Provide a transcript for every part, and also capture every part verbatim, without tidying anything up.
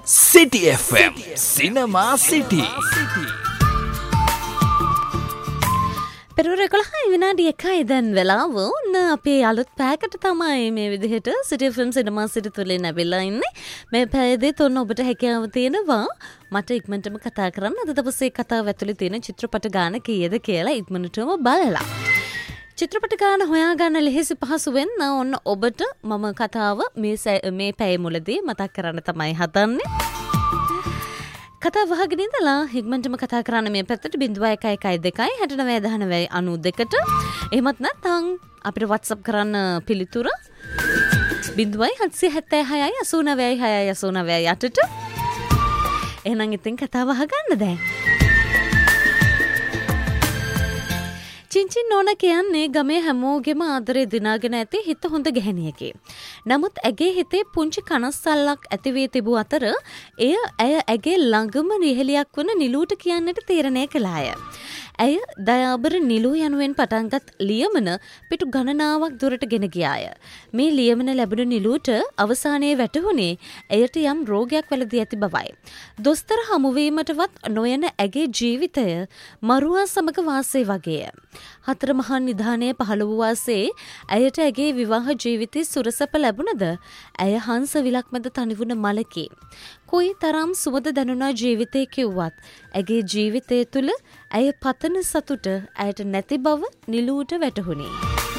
City F M Cinema City. පෙරවරු එකොළහයි විනාඩි එකයි දැන් වෙලාව. ඔන්න අපේ අලුත් පැයකට තමයි මේ විදිහට City F M Cinema City තුලින් ඇවිල්ලා ඉන්නේ. මේ පැයදී තොන්න ඔබට හැකියාව තියෙනවා මට ඉක්මනටම කතා කරන්න. අද දවසේ කතාව ඇතුලේ තියෙන චිත්‍රපට ගාන කීයද කියලා ඉක්මනටම බලලා. චිත්‍රපට ගාන හොයාගන්න ලෙහෙසි පහසු වෙන්න ඔන්න ඔබට මම කතාව මේ මේ පැය මුලදී මතක් කරන්න තමයි හදන්නේ. කතා වහගෙන ඉඳලා ඉක්මනටම කතා කරන්න මේ පැත්තට ज़ीरो एक एक दो साठ नौ दस नौ नौ दो එහෙමත් නැත්නම් අපිට WhatsApp කරන්න පිළිතුර ज़ीरो सात सात छह आठ नौ छह आठ नौ आठ ට එහෙනම් ඉතින් කතා වහගන්න දැන්. චින්චින් නෝනා කියන්නේ ගමේ හැමෝගෙම ආදරේ දිනාගෙන ඇති හිත හොඳ ගැහණියකේ. නමුත් ඇගේ හිතේ පුංචි කනස්සල්ලක් ඇති වී තිබූ අතර එය ඇය ඇගේ ළඟම නිහලියක් වන නිලූට කියන්නට තීරණය කළාය. ඇය දයාබර නිලූ යනුවෙන් පටන්ගත් ලියමන පිටු ගණනාවක් දුරට ගෙන ගියාය. මේ ලියමන ලැබුණු නිලූට අවසානයේ වැටහුණේ ඇයට යම් රෝගයක් වැළදී ඇති බවයි. දොස්තර හමුවීමටවත් නොයන ඇගේ ජීවිතය මරුවා සමග වාසය වගේය. හතර මහා නිධානය පහළ වූ වාසේ ඇයට ඇගේ විවාහ ජීවිතයේ සුරසැප ලැබුණද ඇය හංස විලක් මැද තනිවුණ මලකි. කොයි තරම් සුවද දැනුණා ජීවිතේ කිව්වත් ඇගේ ජීවිතය තුළ ඇය පතන සතුට ඇයට නැති බව නිලූට වැටහුණේ.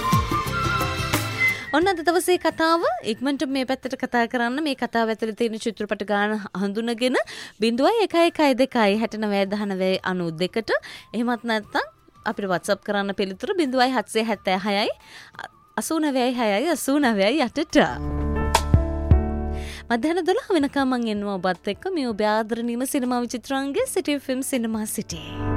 ඔන්න අද දවසේ කතාව ඉක්මනට මේ පැත්තට කතා කරන්න මේ කතාව ඇතුලේ තියෙන චිත්‍රපට ගාන හඳුනගෙන ज़ीरो एक एक दो साठ नौ दस नौ नौ ට එහෙමත් නැත්නම් අපිට WhatsApp කරන්න පිළිතුර ज़ीरो सात सात छह आठ नौ छह आठ नौ आठ ට. මධ්‍යන දොළහ වෙනකම් මම එනවා ඔබත් එක්ක මේ ඔබ ආදරණීය සිනමා විචිත්‍රාංගයේ City F M Cinema City.